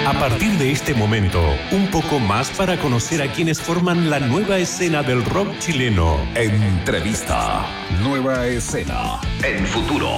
A partir de este momento, un poco más para conocer a quienes forman la nueva escena del rock chileno. Entrevista. Nueva escena. En Futuro.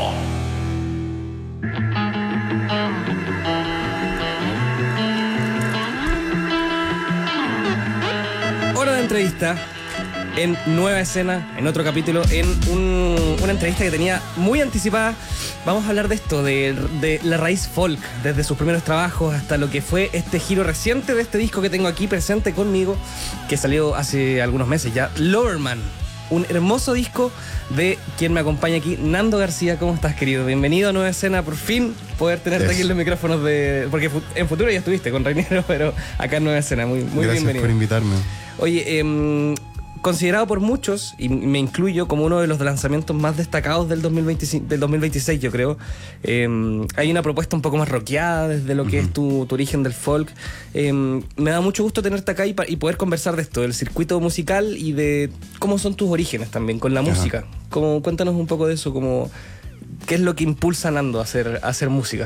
Hora de entrevista en Nueva Escena, en otro capítulo, en una entrevista que tenía muy anticipada. Vamos a hablar de esto, de la raíz folk, desde sus primeros trabajos hasta lo que fue este giro reciente de este disco que tengo aquí presente conmigo, que salió hace algunos meses ya, Loverman. Un hermoso disco de quien me acompaña aquí, Nando García. ¿Cómo estás, querido? Bienvenido a Nueva Escena, por fin poder tenerte aquí en los micrófonos de... Porque en Futuro ya estuviste con Reiniero, pero acá en Nueva Escena, muy Gracias bienvenido. Gracias por invitarme. Oye, considerado por muchos, y me incluyo, como uno de los lanzamientos más destacados del 2026, yo creo. Hay una propuesta un poco más rockeada desde lo que es tu origen del folk. Me da mucho gusto tenerte acá y poder conversar de esto, del circuito musical y de cómo son tus orígenes también con la música. Cuéntanos un poco de eso, ¿qué es lo que impulsa a Nando a hacer música?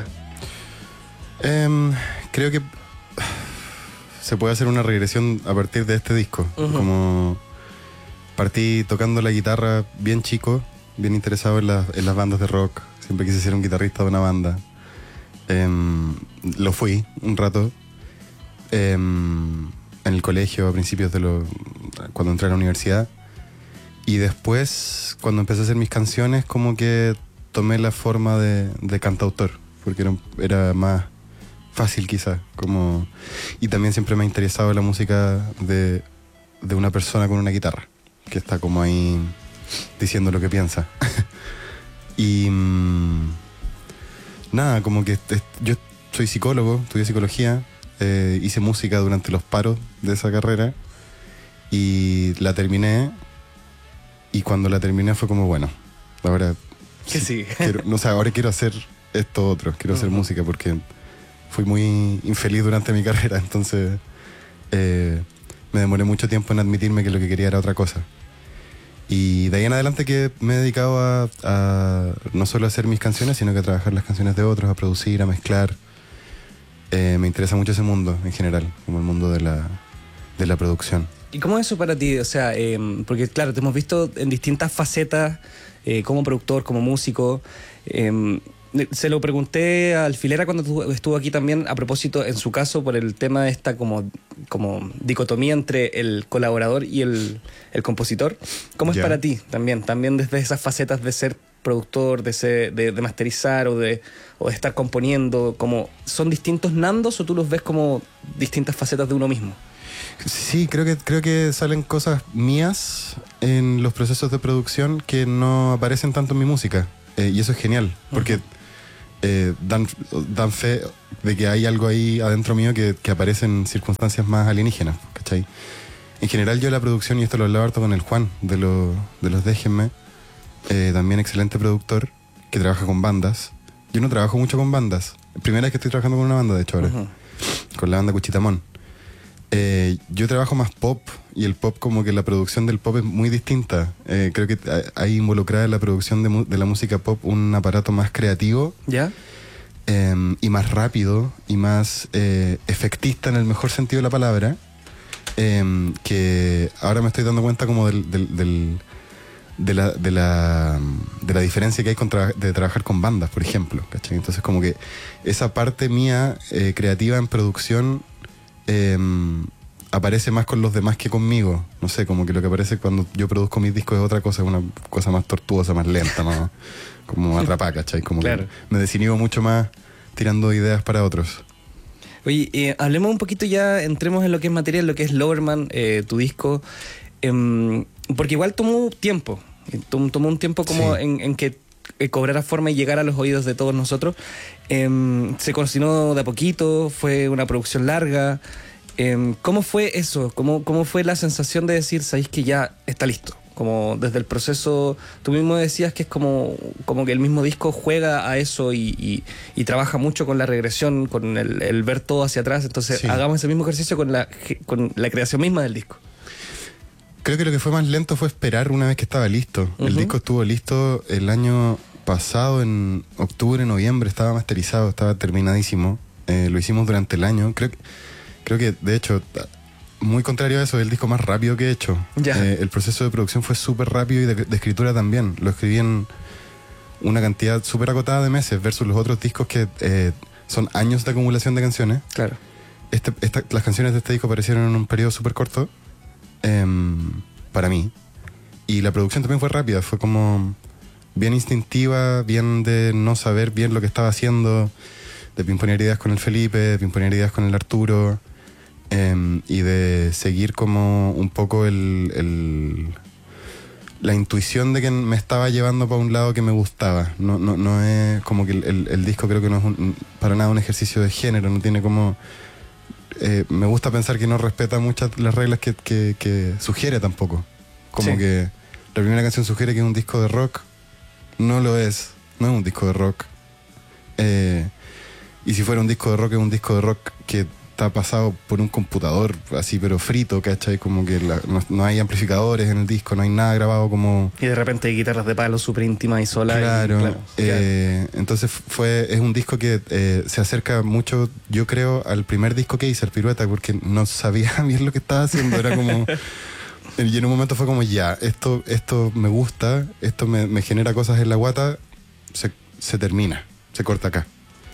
Creo que se puede hacer una regresión a partir de este disco. Como partí tocando la guitarra bien chico, bien interesado en las bandas de rock. Siempre quise ser un guitarrista de una banda. Lo fui un rato. En el colegio, a principios cuando entré a la universidad. Y después, cuando empecé a hacer mis canciones, como que tomé la forma de cantautor, porque era más fácil quizás. Y también siempre me ha interesado la música de una persona con una guitarra, que está como ahí diciendo lo que piensa. Y nada, como que yo soy psicólogo, estudié psicología, hice música durante los paros de esa carrera y la terminé. Y cuando la terminé fue como, bueno, ahora ¿qué sigue? Ahora quiero hacer esto otro, quiero hacer música, porque fui muy infeliz durante mi carrera, entonces me demoré mucho tiempo en admitirme que lo que quería era otra cosa. Y de ahí en adelante que me he dedicado a no solo a hacer mis canciones, sino que a trabajar las canciones de otros, a producir, a mezclar. Me interesa mucho ese mundo en general, como el mundo de la producción. ¿Y cómo es eso para ti? O sea, porque claro, te hemos visto en distintas facetas, como productor, como músico. Se lo pregunté a Alfilera cuando estuvo aquí también, a propósito, en su caso, por el tema de esta como dicotomía entre el colaborador y el compositor. ¿Cómo es para ti también desde esas facetas de ser productor, de masterizar o de estar componiendo? ¿Son distintos Nandos o tú los ves como distintas facetas de uno mismo? Sí, creo que salen cosas mías en los procesos de producción que no aparecen tanto en mi música. Y eso es genial, porque dan fe de que hay algo ahí adentro mío que aparece en circunstancias más alienígenas, ¿cachai? En general yo la producción, y esto lo hablaba harto con el Juan de los Déjenme, también excelente productor, que trabaja con bandas. Yo no trabajo mucho con bandas. Primera vez que estoy trabajando con una banda, de hecho, ahora, con la banda Cuchitamón. Yo trabajo más pop, y el pop, como que la producción del pop es muy distinta. Creo que hay involucrada en la producción de la música pop un aparato más creativo, ¿ya? Y más rápido y más efectista en el mejor sentido de la palabra, que ahora me estoy dando cuenta como de la diferencia que hay de trabajar con bandas, por ejemplo, ¿cachai? Entonces como que esa parte mía creativa en producción aparece más con los demás que conmigo. No sé, como que lo que aparece cuando yo produzco mis discos es otra cosa, es una cosa más tortuosa, más lenta, más como atrapada, ¿cachai? Como claro, que me desinhibo mucho más tirando ideas para otros. Oye, hablemos un poquito ya, entremos en lo que es materia, en lo que es Loverman, tu disco, porque igual tomó tiempo, tomó un tiempo como en que cobrara forma y llegara a los oídos de todos nosotros. Se cocinó de a poquito, fue una producción larga. ¿Cómo fue eso? ¿Cómo fue la sensación de decir, sabéis que ya está listo? Como desde el proceso, tú mismo decías que es como que el mismo disco juega a eso y trabaja mucho con la regresión, con el ver todo hacia atrás. Entonces hagamos ese mismo ejercicio con la creación misma del disco. Creo que lo que fue más lento fue esperar una vez que estaba listo. El disco estuvo listo el año pasado, en octubre, noviembre, estaba masterizado, estaba terminadísimo. Lo hicimos durante el año. Creo que, de hecho, muy contrario a eso, es el disco más rápido que he hecho. El proceso de producción fue súper rápido y de escritura también. Lo escribí en una cantidad súper acotada de meses versus los otros discos que son años de acumulación de canciones. Claro. Las canciones de este disco aparecieron en un periodo súper corto para mí. Y la producción también fue rápida, fue como bien instintiva, bien de no saber bien lo que estaba haciendo, de pimponear ideas con el Felipe, de pimponear ideas con el Arturo, y de seguir como un poco la intuición de que me estaba llevando para un lado que me gustaba. No es como que el disco creo que no es para nada un ejercicio de género, no tiene como... me gusta pensar que no respeta muchas las reglas que sugiere tampoco. Como que la primera canción sugiere que es un disco de rock. No lo es. No es un disco de rock. Y si fuera un disco de rock, es un disco de rock que está pasado por un computador así, pero frito, ¿cachai? Como que no hay amplificadores en el disco, no hay nada grabado como... Y de repente hay guitarras de palo súper íntimas y solas. Claro. Entonces es un disco que se acerca mucho, yo creo, al primer disco que hice, el Pirueta, porque no sabía bien lo que estaba haciendo. Era como... Y en un momento fue como, ya, esto me gusta, esto me genera cosas en la guata, se termina, se corta acá.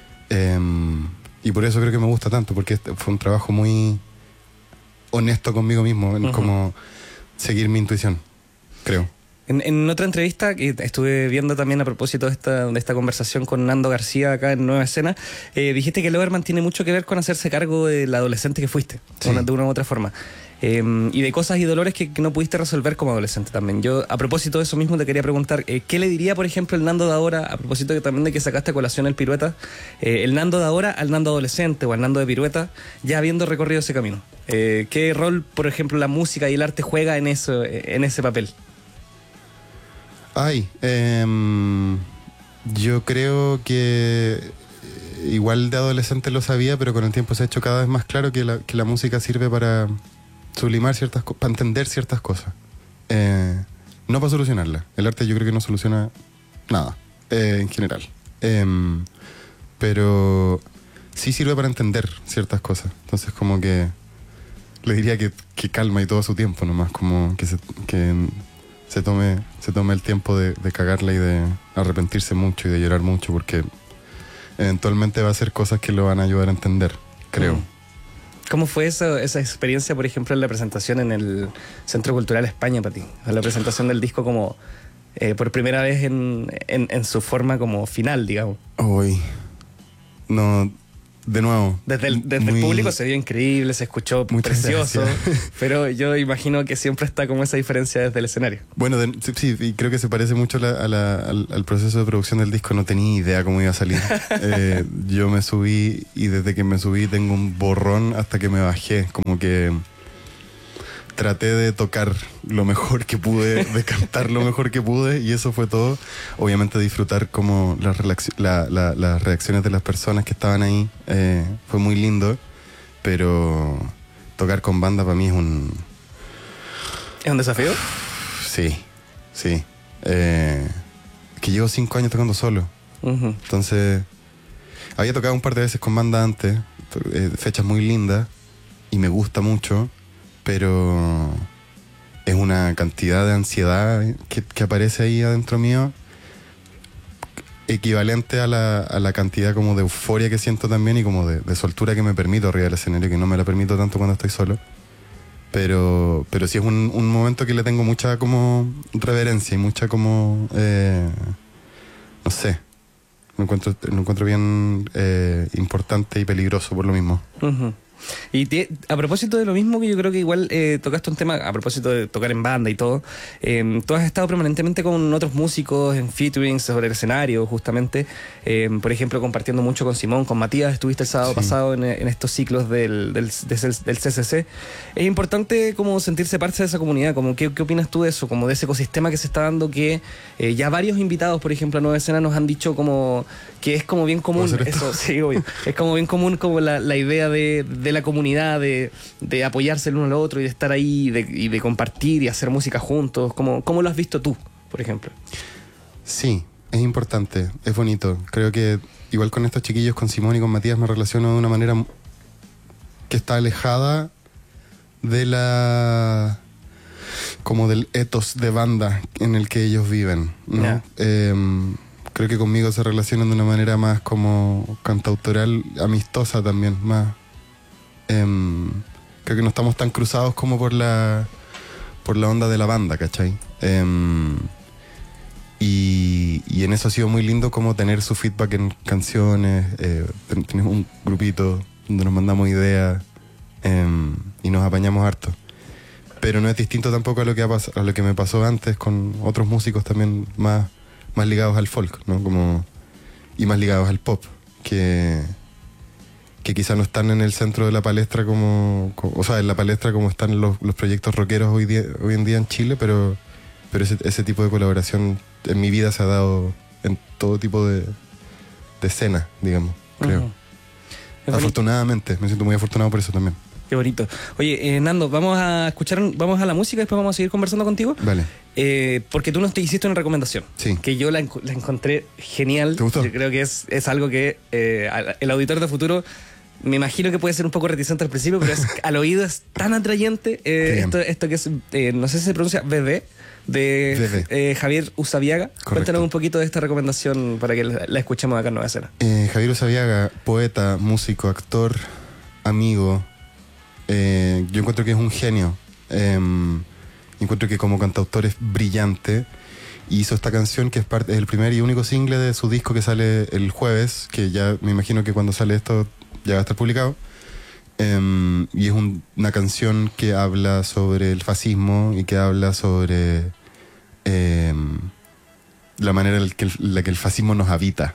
Y por eso creo que me gusta tanto, porque fue un trabajo muy honesto conmigo mismo, en como seguir mi intuición, creo. En otra entrevista que estuve viendo también a propósito de esta conversación con Nando García acá en Nueva Escena, dijiste que Loverman tiene mucho que ver con hacerse cargo del adolescente que fuiste, de una u otra forma. Y de cosas y dolores que no pudiste resolver como adolescente también. Yo, a propósito de eso mismo, te quería preguntar, ¿qué le diría, por ejemplo, el Nando de ahora, a propósito también de que sacaste a colación el Pirueta, el Nando de ahora al Nando adolescente o al Nando de Pirueta, ya habiendo recorrido ese camino? ¿Qué rol, por ejemplo, la música y el arte juega en ese papel? Yo creo que igual de adolescente lo sabía, pero con el tiempo se ha hecho cada vez más claro que la música sirve para sublimar ciertas cosas, para entender ciertas cosas, no para solucionarlas. El arte yo creo que no soluciona nada en general, pero sí sirve para entender ciertas cosas. Entonces como que le diría que calma y todo su tiempo nomás, como que se tome el tiempo de cagarla y de arrepentirse mucho y de llorar mucho, porque eventualmente va a hacer cosas que lo van a ayudar a entender, creo. ¿Cómo fue esa experiencia, por ejemplo, en la presentación en el Centro Cultural España para ti? En la presentación del disco como por primera vez en su forma como final, digamos. No, de nuevo. Desde el público se vio increíble, se escuchó precioso, pero yo imagino que siempre está como esa diferencia desde el escenario. Bueno, sí, y creo que se parece mucho al proceso de producción del disco. No tenía idea cómo iba a salir. Yo me subí y desde que me subí tengo un borrón hasta que me bajé. Como que traté de tocar lo mejor que pude, de cantar lo mejor que pude, y eso fue todo. Obviamente disfrutar como las reacciones de las personas que estaban ahí, fue muy lindo, pero tocar con banda para mí es un... ¿Es un desafío? Sí. Que llevo 5 años tocando solo. Entonces, había tocado un par de veces con banda antes, fechas muy lindas, y me gusta mucho, pero es una cantidad de ansiedad que aparece ahí adentro mío, equivalente a la cantidad como de euforia que siento también, y como de soltura que me permito arriba del escenario, que no me la permito tanto cuando estoy solo. Pero sí es un momento que le tengo mucha como reverencia y mucha como no sé, lo encuentro bien importante y peligroso por lo mismo. Y a propósito de lo mismo, que yo creo que igual tocaste un tema, a propósito de tocar en banda y todo, tú has estado permanentemente con otros músicos en featurings sobre el escenario, justamente, por ejemplo, compartiendo mucho con Simón, con Matías, estuviste el sábado pasado en estos ciclos del CCC. Es importante como sentirse parte de esa comunidad, como ¿qué opinas tú de eso, como de ese ecosistema que se está dando, que ya varios invitados, por ejemplo, a Nueva Escena nos han dicho como que es como bien común eso, sí, obvio, es como bien común como la idea de la comunidad, de apoyarse el uno al otro y de estar ahí y de compartir y hacer música juntos. ¿Cómo lo has visto tú, por ejemplo? Sí, es importante, es bonito. Creo que igual con estos chiquillos, con Simón y con Matías, me relaciono de una manera que está alejada de la... como del ethos de banda en el que ellos viven, ¿no? Ya. Creo que conmigo se relacionan de una manera más como cantautoral, amistosa también, más... creo que no estamos tan cruzados como por la onda de la banda, ¿cachai? Y en eso ha sido muy lindo como tener su feedback en canciones. Tenemos un grupito donde nos mandamos ideas y nos apañamos harto. Pero no es distinto tampoco a lo que me pasó antes con otros músicos también más ligados al folk, ¿no? Y más ligados al pop, que quizás no están en el centro de la palestra o sea, en la palestra como están los proyectos rockeros hoy en día en Chile, pero ese tipo de colaboración en mi vida se ha dado en todo tipo de escena, digamos, creo. Afortunadamente, me siento muy afortunado por eso también. Qué bonito. Oye, Nando, vamos a la música y después vamos a seguir conversando contigo. Vale. Porque tú nos te hiciste una recomendación. Sí. Que yo la encontré genial. ¿Te gustó? Yo creo que es algo que el auditor de futuro, me imagino que puede ser un poco reticente al principio, pero al oído es tan atrayente. Esto que es, no sé si se pronuncia Bebé, de Javier Usabiaga. Correcto. Cuéntanos un poquito de esta recomendación para que la escuchemos acá en Nueva Escena. Javier Usabiaga, poeta, músico, actor, amigo. Yo encuentro que es un genio. Encuentro que como cantautor es brillante. Y hizo esta canción que es el primer y único single de su disco que sale el jueves, que ya me imagino que cuando sale esto ya va a estar publicado. Y es una canción que habla sobre el fascismo y que habla sobre la manera en la que el fascismo nos habita.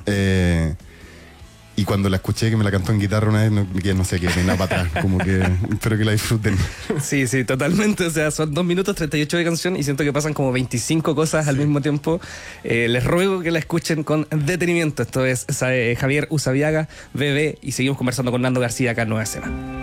Y cuando la escuché, que me la cantó en guitarra una vez, no sé, que me da para atrás. Como que espero que la disfruten. Sí, totalmente. O sea, son 2 minutos 38 de canción y siento que pasan como 25 cosas al mismo tiempo. Les ruego que la escuchen con detenimiento. Esto es Javier Usabiaga, Bebé, y seguimos conversando con Nando García acá en Nueva Escena.